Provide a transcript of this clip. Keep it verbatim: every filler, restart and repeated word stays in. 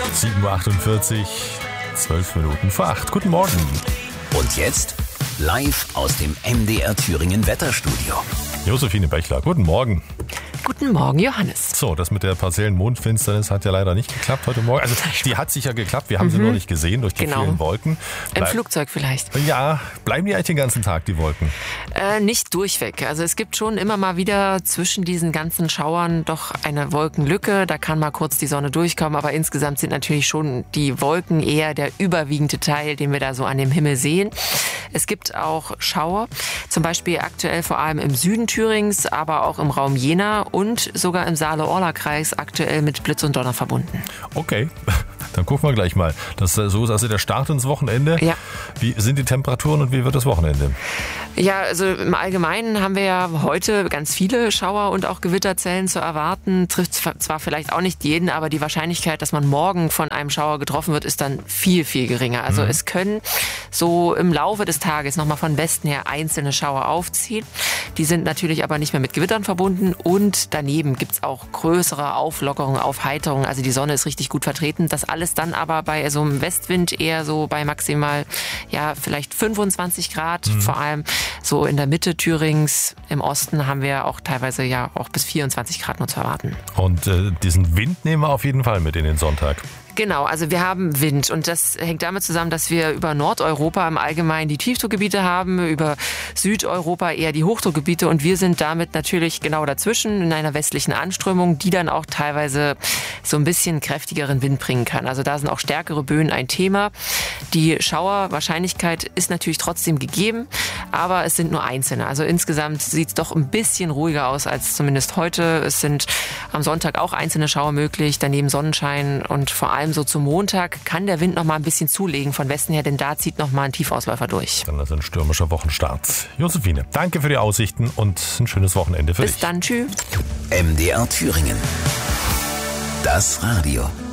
sieben Uhr achtundvierzig, zwölf Minuten vor acht. Guten Morgen. Und jetzt live aus dem M D R Thüringen Wetterstudio. Josephine Bechler, guten Morgen. Guten Morgen, Johannes. So, das mit der partiellen Mondfinsternis hat ja leider nicht geklappt heute Morgen. Also die hat sicher geklappt, wir haben mhm. sie noch nicht gesehen durch die genau. vielen Wolken. Bleib- Im Flugzeug vielleicht. Ja, bleiben die eigentlich den ganzen Tag, die Wolken? Äh, nicht durchweg. Also es gibt schon immer mal wieder zwischen diesen ganzen Schauern doch eine Wolkenlücke. Da kann mal kurz die Sonne durchkommen, aber insgesamt sind natürlich schon die Wolken eher der überwiegende Teil, den wir da so an dem Himmel sehen. Es gibt auch Schauer, zum Beispiel aktuell vor allem im Süden Thürings, aber auch im Raum Jena und sogar im Saale-Orla-Kreis aktuell mit Blitz und Donner verbunden. Okay, dann gucken wir gleich mal. Das, so ist also der Start ins Wochenende. Ja. Wie sind die Temperaturen und wie wird das Wochenende? Ja, also im Allgemeinen haben wir ja heute ganz viele Schauer und auch Gewitterzellen zu erwarten. Trifft zwar vielleicht auch nicht jeden, aber die Wahrscheinlichkeit, dass man morgen von einem Schauer getroffen wird, ist dann viel, viel geringer. Also mhm. es können so im Laufe des Tages nochmal von Westen her einzelne Schauer aufziehen. Die sind natürlich aber nicht mehr mit Gewittern verbunden und daneben gibt's auch größere Auflockerungen, Aufheiterungen. Also die Sonne ist richtig gut vertreten. Das alles dann aber bei so einem Westwind eher so bei maximal, ja, vielleicht fünfundzwanzig Grad, mhm. vor allem so in der Mitte Thürings. Im Osten haben wir auch teilweise ja auch bis vierundzwanzig Grad nur zu erwarten. Und äh, diesen Wind nehmen wir auf jeden Fall mit in den Sonntag. Genau, also wir haben Wind und das hängt damit zusammen, dass wir über Nordeuropa im Allgemeinen die Tiefdruckgebiete haben, über Südeuropa eher die Hochdruckgebiete und wir sind damit natürlich genau dazwischen in einer westlichen Anströmung, die dann auch teilweise so ein bisschen kräftigeren Wind bringen kann. Also da sind auch stärkere Böen ein Thema. Die Schauerwahrscheinlichkeit ist natürlich trotzdem gegeben, aber es sind nur einzelne. Also insgesamt sieht es doch ein bisschen ruhiger aus als zumindest heute. Es sind am Sonntag auch einzelne Schauer möglich, daneben Sonnenschein und vor allem so zum Montag kann der Wind noch mal ein bisschen zulegen von Westen her, denn da zieht noch mal ein Tiefausläufer durch. Dann ist ein stürmischer Wochenstart. Josephine, danke für die Aussichten und ein schönes Wochenende für dich. dich. Bis dann, tschüss. M D R Thüringen. Das Radio.